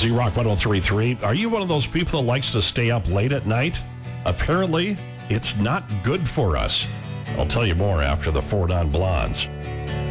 Z-Rock 103.3. Are you one of those people that likes to stay up late at night? Apparently, it's not good for us. I'll tell you more after the Four Non Blondes.